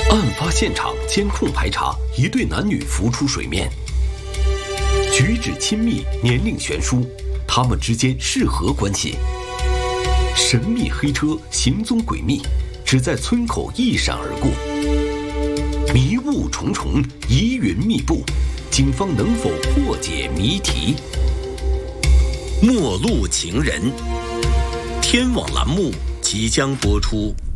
案发现场监控排查，一对男女浮出水面，举止亲密，年龄悬殊，他们之间是何关系？神秘黑车行踪诡秘，只在村口一闪而过。迷雾重重，疑云密布，警方能否破解谜题？ 陌路情人，天网栏目即将播出。